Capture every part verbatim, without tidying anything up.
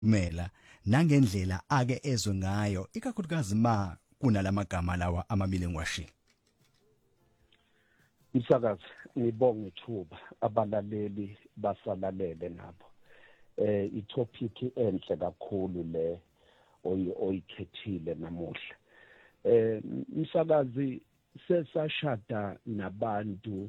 mela nangendlela ake ezwe ngayo ikakhulukazi ma kunalamagama lawa amabili ngiwashilo. Msakazi ngibonga ithuba abalaleli basalalele nabo. Eh itopic enhle kakhulu le oyikhethile namuhla. Eh msakazi sesashada nabantu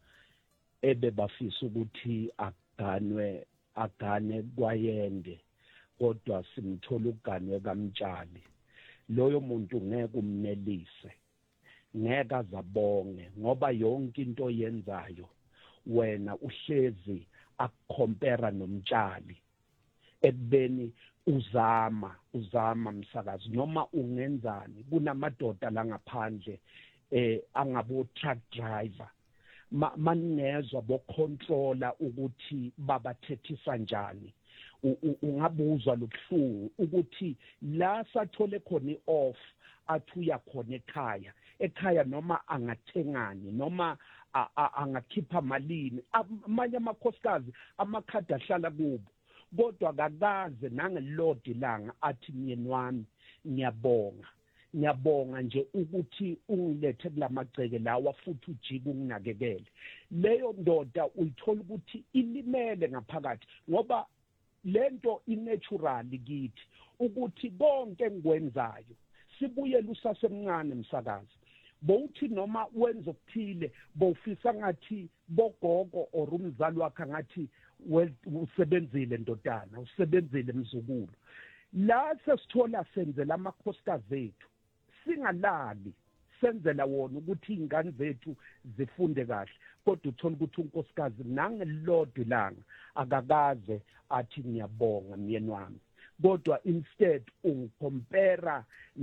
ebebafisa ukuthi aganwe agane kwayende kodwa simthola uganwe kamtshali. Loyo muntu ngeke umnelise, ngeke azabonge ngoba yonke into yenzayo wena uhlezi akucompare nomtshali ekubeni uzama uzama msakazi noma ungenzani. Kunamadoda la ngaphandle eh angabo truck driver maningezwa bo controller ukuthi babathethisa njani. Ungabuzwa lobuhlungu ukuthi la sathole khona ioff athuya khona ekhaya ekhaya noma angathengani noma angakhipha malini amanye amakhosikazi amakhadi ahlala kubo kodwa kakaze nangelodi langa athi myeni wami ngiyabonga ngiyabonga nje ukuthi ungilethe kulamagceke lawa futhi ujike unginakekele. Leyo ndoda uyithola ukuthi ilimele ngaphakathi ngoba lento inatural kithi ukuthi konke engikwenzayo sibuyele usasemncane msakazi. Bowuthi noma wenza okuthile bowufisa ngathi bogogo or umzali wakhe ngathi usebenzile ndodana usebenzile mzukulu. La sesithola senzela amakhosikazi ethu singalali senzela wona ukuthi ingane zethu zifunde kahle kodwa uthola ukuthi unkosikazi nangelodi langa akakaze athi ngiyabonga myeni wami kodwa instead ungicompare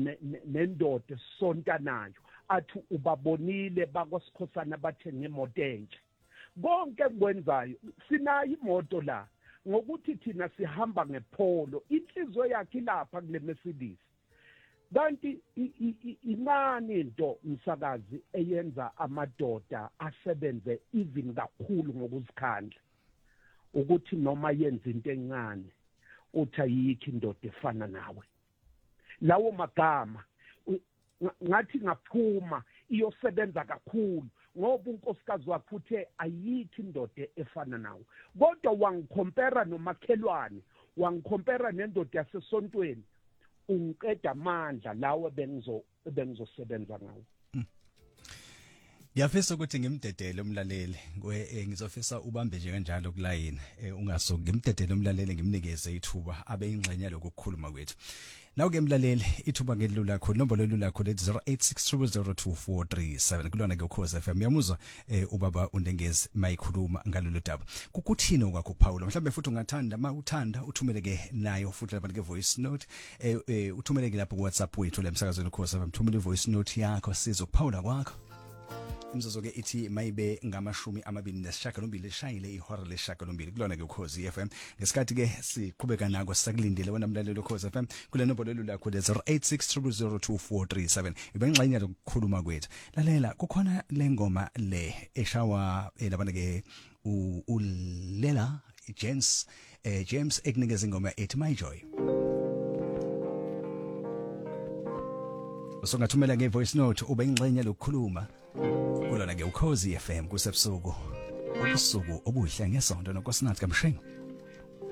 nendoda sonta nayo athi ubabonile bakwasikhosana bathenge imoto entsha. Konke engikwenzayo sinayo imoto la ngokuthi thina sihamba ngepolo inhliziyo yakhe lapha kule Mercedes. Kanti inani into msakazi eyenza amadoda asebenze even kakhulu ngokuzikhandla ukuthi noma yenza into encane uthi ayikho indoda efana nawe. Lawo magama ngathi ngaphuma iyosebenza kakhulu ngoba unkosikazi wakhe uthe ayikho indoda efana nawe kodwa wangicompare nomakhelwane wangicompare nendoda yasesontweni ungiqeda amandla lawo bengizo bengizosebenza ngawo. Ngiyafisa ukuthi ngimdedele umlaleli ngizofisa ubambe nje kanjalo kulayini ungaso ngimdedele umlaleli ngimnikeze ithuba abe ingxenye lokukhuluma kwethu. Nawu ke mlaleli ithuba ngelula lakho nombolo lula lakho le zero eight six zero zero two four three seven kulona ke ukhoza F M yamuzwa ubaba uNdengezi mayikhuluma ngalolu daba. Kukuthini okwakho Paul mhlawumbe futhi ungathanda ma uthanda uthumele ke nayo futhi lapha ke voice note eh uthumele ke lapha ku WhatsApp wethu lemsakazweni ukhoza F M thumele voice note yakho sizo kuphawula kwakho. Imzozo ke ithi mayibe ngamashumi amabili nesishiyagalombili shayile ihora lesishiyagalombili kulona ke ukhozi F M ngesikhathi ke siqhubeka nako sisakulindile wena mlaleli ukhozi F M kule nombolo lakho le zero eight six zero zero two four three seven ibengxenye lokukhuluma kwethu. Lalela kukhona lengoma le eshawa labantu ke ulela James eh James ekunikeza ingoma ethi My Joy. Usungathumela ke voice note ube ingxenye lokukhuluma kulona ke ukhozi F M kusebusuku ubusuku obuhle ngesonto nonkosinathi kamshengo.